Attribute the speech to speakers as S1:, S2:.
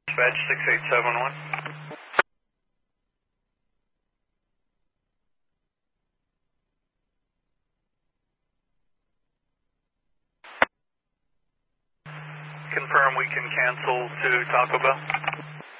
S1: Dispatch 6871. Confirm we can cancel to Taco Bell.